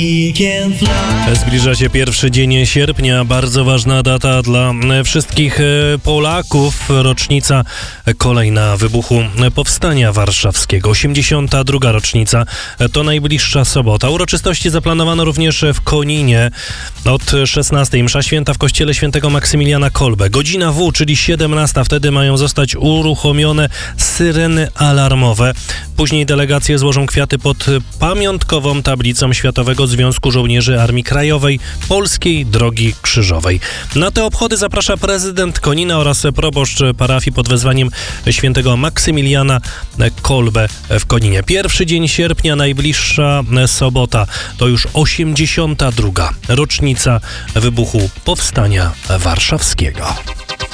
Zbliża się pierwszy dzień sierpnia, bardzo ważna data dla wszystkich Polaków, rocznica kolejna wybuchu Powstania Warszawskiego, 82. rocznica, to najbliższa sobota. Uroczystości zaplanowano również w Koninie od 16. Msza święta w kościele świętego Maksymiliana Kolbe. Godzina W, czyli 17, wtedy mają zostać uruchomione syreny alarmowe. Później delegacje złożą kwiaty pod pamiątkową tablicą Światowego Związku Żołnierzy Armii Krajowej Polskiej Drogi Krzyżowej. Na te obchody zaprasza prezydent Konina oraz proboszcz parafii pod wezwaniem świętego Maksymiliana Kolbe w Koninie. Pierwszy dzień sierpnia, najbliższa sobota, to już 82. rocznica wybuchu Powstania Warszawskiego.